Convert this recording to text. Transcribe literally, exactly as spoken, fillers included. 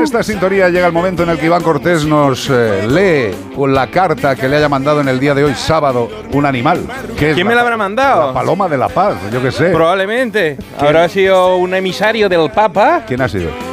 esta sintonía llega el momento en el que Iván Cortés nos eh, lee con la carta que le haya mandado en el día de hoy, sábado, un animal. ¿Quién ¿Quién me la habrá mandado? La paloma de la paz, yo qué sé. Probablemente. ¿Quién? ¿Habrá sido un emisario del Papa? ¿Quién ha sido?